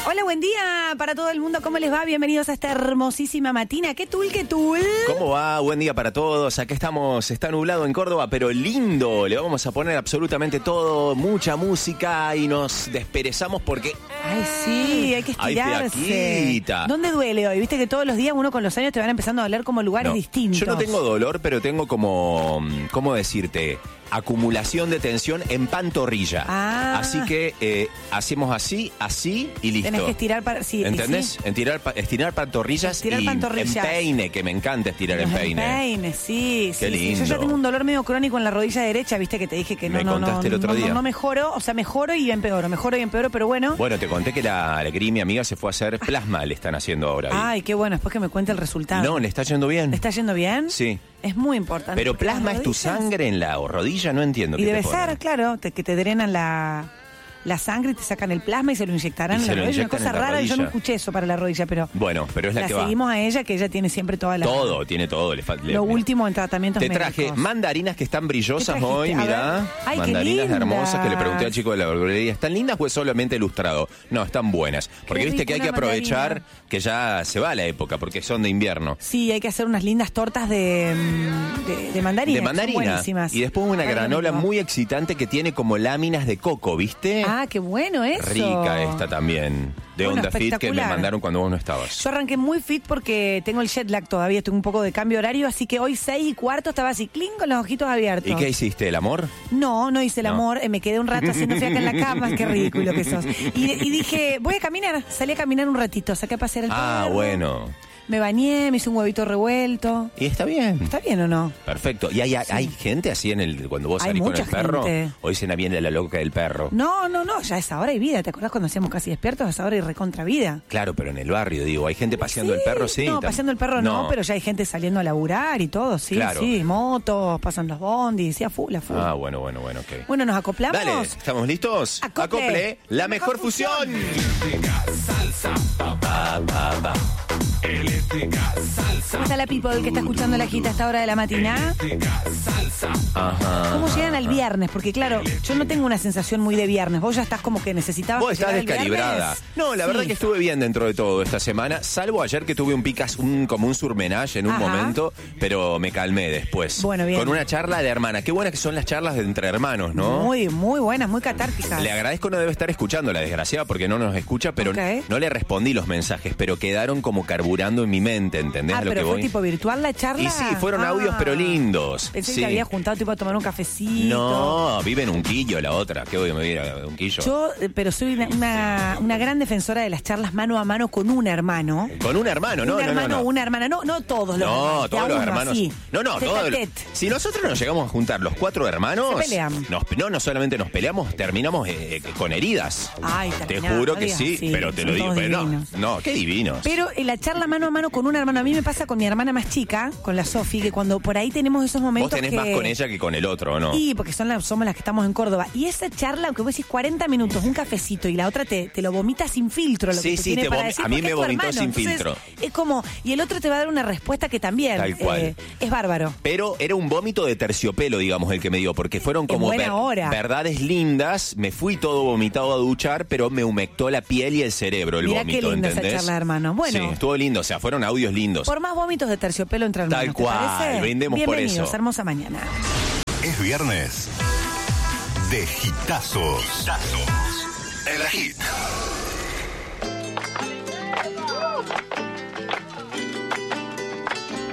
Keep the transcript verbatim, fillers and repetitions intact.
Hola, buen día para todo el mundo. ¿Cómo les va? Bienvenidos a esta hermosísima matina. ¿Qué tul, qué tul? ¿Cómo va? Buen día para todos. Aquí estamos, está nublado en Córdoba, pero lindo. Le vamos a poner absolutamente todo, mucha música y nos desperezamos porque... Ay, sí, hay que estirarse. Ay, ¿Dónde duele hoy? Viste que todos los días uno con los años te van empezando a doler como lugares no, distintos. Yo no tengo dolor, pero tengo como... ¿Cómo decirte? Acumulación de tensión en pantorrilla. Ah. Así que eh, hacemos así, así y listo. Tenés que estirar para... Sí, ¿entendés? Sí. Estirar, estirar pantorrillas estirar y pantorrillas. empeine, que me encanta estirar Los empeine. empeine, sí, Qué sí, lindo. sí. Yo ya tengo un dolor medio crónico en la rodilla derecha, viste que te dije que no, Me no, contaste no, el otro no, día. no, no mejoro, o sea, mejoro y empeoro, mejoro y empeoro, pero bueno. Bueno, te conté que la Alegría, mi amiga, se fue a hacer plasma, le están haciendo ahora. ahí. Ay, qué bueno, después que me cuente el resultado. No, le está yendo bien. ¿Le está yendo bien? Sí. Es muy importante. Pero porque plasma las es tu rodillas- sangre en la rodilla, no entiendo. Y qué te debe ponen. ser, claro, te- que te drenan la, la sangre y te sacan el plasma y se lo inyectarán Y en se la lo rodilla. Una inyectan cosa en la rara, y yo no rodilla. escuché eso para la rodilla, pero Bueno, pero es la, la que va. seguimos a ella, que ella tiene siempre toda la... Todo, tiene todo. Le fa- le- Lo último en tratamientos Te médicos. traje mandarinas que están brillosas ¿Qué trajiste? hoy, A mirá. ver. Ay, qué Mandarinas lindas. hermosas que le pregunté al chico de la verdulería. ¿Están lindas o es solamente ilustrado? No, están buenas. Porque Qué viste que hay rico que una aprovechar mandarina. que ya se va la época, porque son de invierno. Sí, hay que hacer unas lindas tortas de, mm, de, de mandarina. De que son mandarina. buenísimas. Y después una Ay, granola rico. muy excitante que tiene como láminas de coco, ¿viste? Ah, qué bueno eso. Rica esta también. De Bueno, Onda Fit que me espectacular. mandaron cuando vos no estabas. Yo arranqué muy fit porque tengo el jet lag todavía, tengo un poco de cambio horario, así que hoy seis y cuarto estaba así, clink, con los ojitos abiertos. ¿Y qué hiciste? ¿El amor? No, no hice el No. amor, eh, me quedé un rato haciendo fiaca en la cama, qué ridículo que sos. Y, y dije, voy a caminar, salí a caminar un ratito, saqué a pasear el Ah, perro, bueno. me bañé, me hice un huevito revuelto. Y está bien. ¿Está bien o no? Perfecto. ¿Y hay, hay gente así en el cuando vos Hay salís con mucha el perro? gente. ¿O dicen a bien la loca del perro? No, no, no, ya es ahora y vida, ¿te acordás cuando hacíamos casi despiertos? Es ahora y recontra vida. Claro, pero en el barrio, digo, ¿hay gente paseando Sí, el perro? Sí. No, tam- paseando el perro no. pero ya hay gente saliendo a laburar y todo, sí, Claro. sí, motos, pasan los bondis, sí, a full, a full. Ah, bueno, bueno, bueno, ok. Bueno, ¿nos acoplamos? Dale, ¿estamos listos? Acople. la mejor fusión. ¿Cómo está la people que está escuchando la gita a esta hora de la matina? Ajá. ¿Cómo llegan al viernes? Porque claro, yo no tengo una sensación muy de viernes. Vos ya estás como que necesitabas Vos estás llegar el descalibrada. viernes. No, la Sí. verdad que estuve bien dentro de todo esta semana, salvo ayer que tuve un picas, un como un surmenage en un Ajá. momento, pero me calmé después. Bueno, bien. Con una charla de hermana. Qué buenas que son las charlas de entre hermanos, ¿no? Muy, muy buenas, muy catárticas. Le agradezco, no debe estar escuchando la desgraciada porque no nos escucha, pero Ok. no le respondí los mensajes, pero quedaron como carburando en mi mente, ¿entendés Ah, a lo pero que fue voy? tipo virtual la charla. Y sí, fueron Ah. audios pero lindos. Pensé sí. que había juntado tipo a tomar un cafecito. No, vive en Unquillo la otra. ¿Qué voy a medir a Unquillo? Yo, eh, pero soy una, una, una gran defensora de las charlas mano a mano con un hermano. Con un hermano, no, un no, hermano no, o no. una hermana. No, no todos los hermanos. No, de a todos los uno, hermanos. así. No, no, Tete a todos. tete. Si nosotros nos llegamos a juntar los cuatro hermanos, Se pelean. nos- no, no solamente nos peleamos, terminamos eh, eh, con heridas. Ay, Te terminamos, juro no que digas sí, así, pero te son lo digo. todos Pero no, divinos. no, qué divinos. Pero en la charla mano a mano con un hermano, a mí me pasa con mi hermana más chica, con la Sofi, que cuando por ahí tenemos esos momentos Vos tenés que... más con ella que con el otro, ¿o no? Y porque son las, somos las que estamos en Córdoba. Y esa charla, aunque vos decís cuarenta minutos, un cafecito, y la otra te, te lo vomita sin filtro. Lo Sí, que te sí, tiene te para vom- decir, a mí porque me es tu vomitó hermano. sin Entonces, filtro. Es como, y el otro te va a dar una respuesta que también Tal cual. eh, es bárbaro. Pero era un vómito de terciopelo, digamos, el que me dio, porque fueron como buena hora. verdades lindas. Me fui todo vomitado a duchar, pero me humectó la piel y el cerebro el Mirá vómito, qué linda esa ¿entendés? charla de hermanos. Bueno. Sí, estuvo lindo, o sea, fueron audios lindos. Por más vómitos de terciopelo entre hermanos. Tal ¿te cual, parece? brindemos por Bienvenidos, eso. hermosa mañana. Es viernes de Hitazos. En la Hit.